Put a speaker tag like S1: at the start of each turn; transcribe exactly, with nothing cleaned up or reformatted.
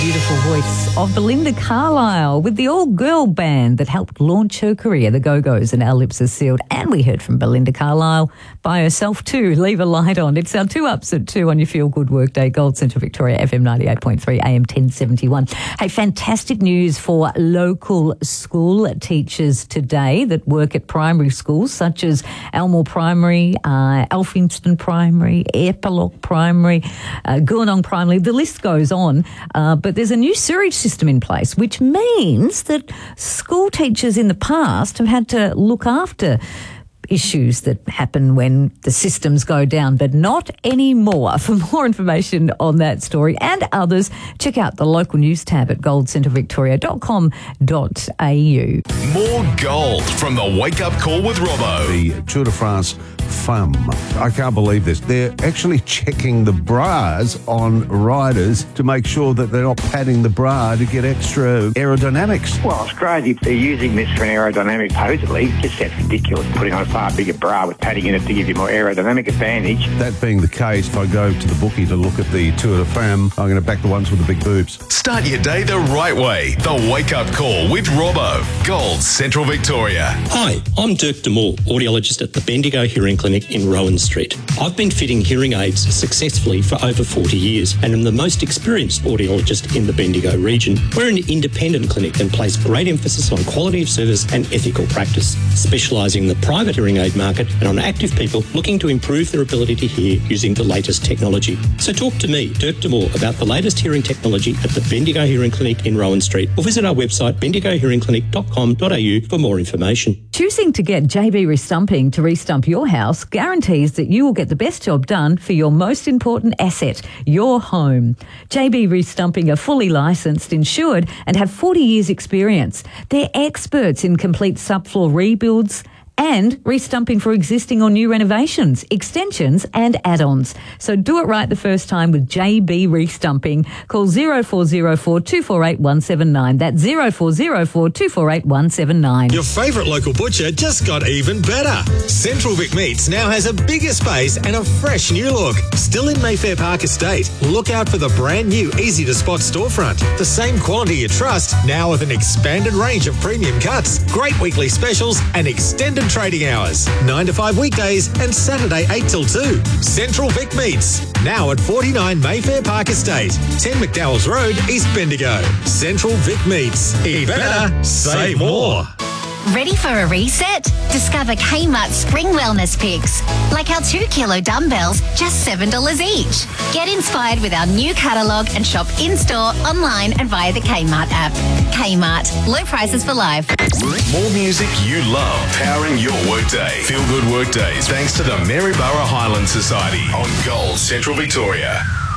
S1: beautiful voice of Belinda Carlisle with the all-girl band that helped launch her career, the Go-Go's and Our Lips Are Sealed. And we heard from Belinda Carlisle by herself too, Leave a Light On. It's our two ups at two on your Feel Good Workday, Gold Central Victoria, F M ninety-eight point three, A M ten seventy-one. Hey, fantastic news for local school teachers today that work at primary schools such as Elmore Primary, uh, Alphinston Primary, Epilog Primary, uh, Goonong Primary. The list goes on. Uh, but there's a new sewerage system in place, which means that school teachers in the past have had to look after issues that happen when the systems go down, but not anymore. For more information on that story and others, check out the local news tab at gold central victoria dot com dot a u.
S2: More gold from the Wake Up Call with Robbo.
S3: The Tour de France Femme. I can't believe this. They're actually checking the bras on riders to make sure that they're not padding the bra to get extra aerodynamics.
S4: Well, it's great if they're using this for an aerodynamic, supposedly. Just sounds ridiculous, putting on a far bigger bra with padding in it to give you more aerodynamic advantage.
S3: That being the case, if I go to the bookie to look at the Tour de Femme, I'm going to back the ones with the big boobs.
S2: Start your day the right way. The Wake Up Call with Robbo. Gold Central Victoria.
S5: Hi, I'm Dirk Demore, audiologist at the Bendigo Hearing Clinic in Rowan Street. I've been fitting hearing aids successfully for over forty years and am the most experienced audiologist in the Bendigo region. We're an independent clinic and place great emphasis on quality of service and ethical practice, specialising in the private hearing aid market and on active people looking to improve their ability to hear using the latest technology. So talk to me, Dirk Demore, about the latest hearing technology at the Bendigo Hearing Clinic in Rowan Street, or visit our website bendigo hearing clinic dot com dot a u for more information.
S1: Choosing to get J B Restumping to restump your house guarantees that you will get the best job done for your most important asset, your home. J B Restumping are fully licensed, insured, and have forty years experience. They're experts in complete subfloor rebuilds and restumping for existing or new renovations, extensions and add-ons. So do it right the first time with J B Restumping. Call zero four zero four, two four eight, one seven nine. That's zero four zero four, two four eight, one seven nine.
S6: Your favourite local butcher just got even better. Central Vic Meats now has a bigger space and a fresh new look. Still in Mayfair Park Estate. Look out for the brand new easy-to-spot storefront. The same quality you trust, now with an expanded range of premium cuts, great weekly specials and extended trading hours. nine to five weekdays and Saturday eight till two. Central Vic Meats, now at forty-nine Mayfair Park Estate, ten McDowell's Road, East Bendigo. Central Vic Meats. Eat better, save more.
S7: Ready for a reset? Discover Kmart Spring Wellness Picks. Like our two kilo dumbbells, just seven dollars each. Get inspired with our new catalogue and shop in-store, online and via the Kmart app. Kmart, low prices for life.
S2: More music you love, powering your workday. Feel Good Workdays, thanks to the Maryborough Highland Society on Gold Central Victoria.